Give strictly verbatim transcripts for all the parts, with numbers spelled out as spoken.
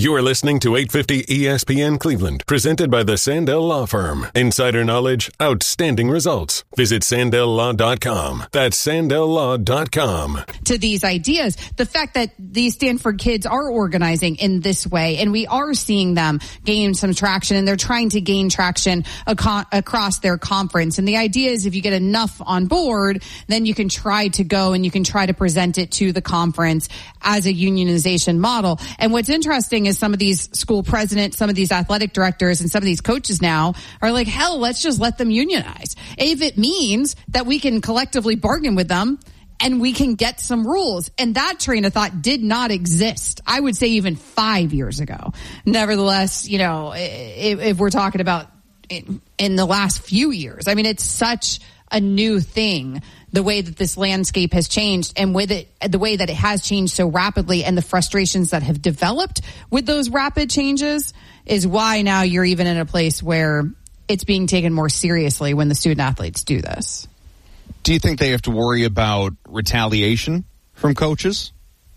You are listening to eight fifty E S P N Cleveland, presented by the Sandell Law Firm. Insider knowledge, outstanding results. Visit sandell law dot com. That's sandell law dot com. To these ideas, the fact that these Stanford kids are organizing in this way, and we are seeing them gain some traction, and they're trying to gain traction ac- across their conference. And the idea is if you get enough on board, then you can try to go and you can try to present it to the conference as a unionization model. And what's interesting is some of these school presidents, some of these athletic directors, and some of these coaches now are like, hell, let's just let them unionize. If it means that we can collectively bargain with them and we can get some rules. And that train of thought did not exist, I would say, even five years ago. Nevertheless, you know, if, if we're talking about in, in the last few years, I mean, it's such a new thing, the way that this landscape has changed, and with it, the way that it has changed so rapidly, and the frustrations that have developed with those rapid changes is why now you're even in a place where it's being taken more seriously when the student athletes do this. Do you think they have to worry about retaliation from coaches?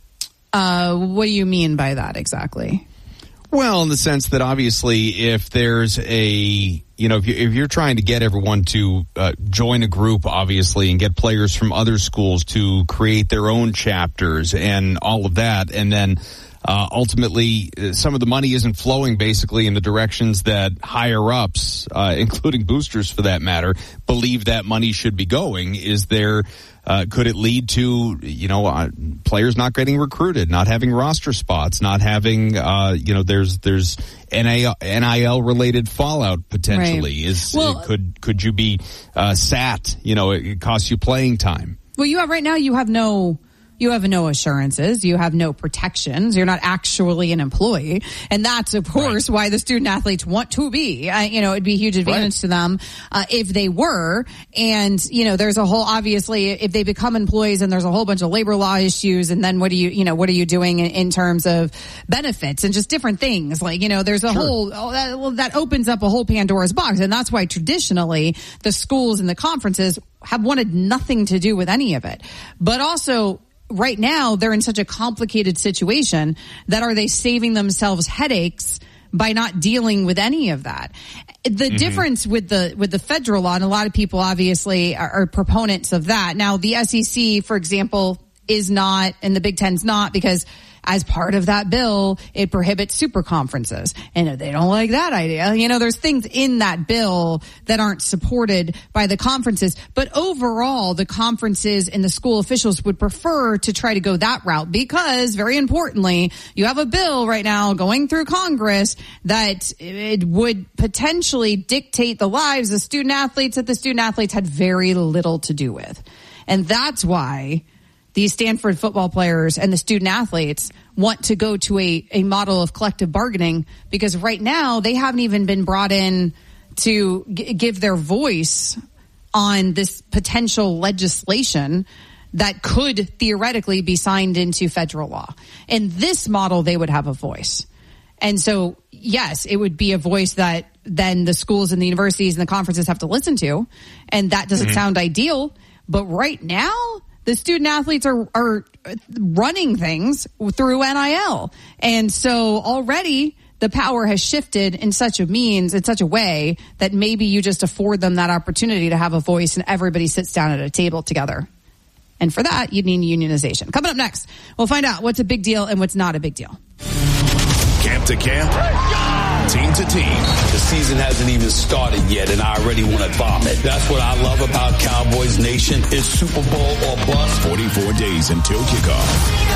Uh, what do you mean by that exactly? Well, in the sense that obviously if there's a, you know, if, you, if you're trying to get everyone to uh, join a group, obviously, and get players from other schools to create their own chapters and all of that, and then uh, ultimately uh, some of the money isn't flowing basically in the directions that higher ups, uh, including boosters for that matter, believe that money should be going, is there... Uh, could it lead to, you know, uh, players not getting recruited, not having roster spots, not having, uh, you know, there's there's N I L related fallout potentially. Right. Is well, could could you be uh, sat? You know, it, it costs you playing time. Well, you have right now. You have no. You have no assurances. You have no protections. You're not actually an employee. And that's, of course, right. why the student athletes want to be. Uh, you know, it'd be a huge advantage right. to them uh, if they were. And, you know, there's a whole, obviously, if they become employees and there's a whole bunch of labor law issues, and then what do you, you know, what are you doing in, in terms of benefits and just different things? Like, you know, there's a sure. whole, oh, that, well, that opens up a whole Pandora's box. And that's why traditionally the schools and the conferences have wanted nothing to do with any of it. But also, right now, they're in such a complicated situation that are they saving themselves headaches by not dealing with any of that? The mm-hmm. difference with the with the federal law, and a lot of people obviously are, are proponents of that. Now, the S E C, for example, is not, and the Big Ten's not, because as part of that bill, it prohibits super conferences. And if they don't like that idea, you know, there's things in that bill that aren't supported by the conferences. But overall, the conferences and the school officials would prefer to try to go that route because, very importantly, you have a bill right now going through Congress that it would potentially dictate the lives of student athletes that the student athletes had very little to do with. And that's why these Stanford football players and the student athletes want to go to a, a model of collective bargaining, because right now they haven't even been brought in to g- give their voice on this potential legislation that could theoretically be signed into federal law. In this model, they would have a voice. And so, yes, it would be a voice that then the schools and the universities and the conferences have to listen to. And that doesn't mm-hmm. sound ideal. But right now, the student athletes are, are running things through N I L. And so already the power has shifted in such a means, in such a way that maybe you just afford them that opportunity to have a voice and everybody sits down at a table together. And for that, you need unionization. Coming up next, we'll find out what's a big deal and what's not a big deal. Camp to camp, team to team. The season hasn't even started yet, and I already want to vomit. That's what I love about Cowboys Nation. It's Super Bowl or bust. forty-four days until kickoff.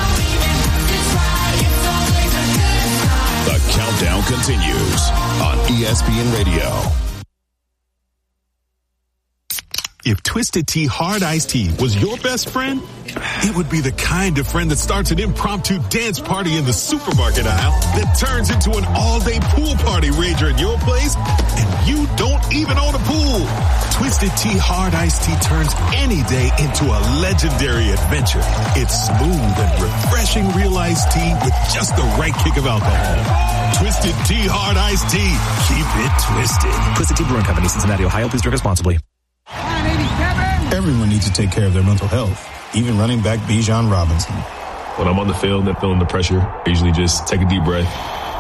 The countdown continues on E S P N Radio. If Twisted Tea Hard Iced Tea was your best friend, it would be the kind of friend that starts an impromptu dance party in the supermarket aisle that turns into an all-day pool party rager at your place, and you don't even own a pool. Twisted Tea Hard Iced Tea turns any day into a legendary adventure. It's smooth and refreshing real iced tea with just the right kick of alcohol. Twisted Tea Hard Iced Tea. Keep it twisted. Twisted Tea Brewing Company, Cincinnati, Ohio. Please drink responsibly. Everyone needs to take care of their mental health, even running back Bijan Robinson. When I'm on the field and feeling the pressure, I usually just take a deep breath,